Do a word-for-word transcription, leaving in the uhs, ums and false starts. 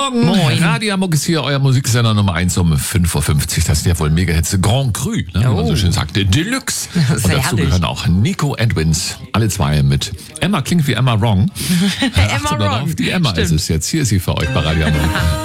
Morgen. Moin. Radio Hamburg ist hier, euer Musiksender Nummer eins um fünf Uhr fünfzig. Das sind ja wohl Mega-Hits. Grand Cru, ne, wie man Oh. so schön sagte. Deluxe. Das ist Und ja dazu herrlich. gehören auch Nico Edwins. Alle zwei mit Emma, klingt wie Emma Wrong. Emma Achtet mal Wrong. drauf, die Emma Stimmt. ist es jetzt. Hier ist sie für euch bei Radio Hamburg.